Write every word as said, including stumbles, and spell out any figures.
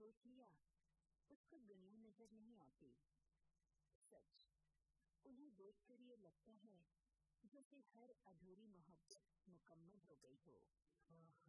सोच लिया, उसको दुनिया नजर नहीं आती। सच, उन्हें देखकर ये लगता है जैसे हर अधूरी मोहब्बत मुकम्मल हो गई हो।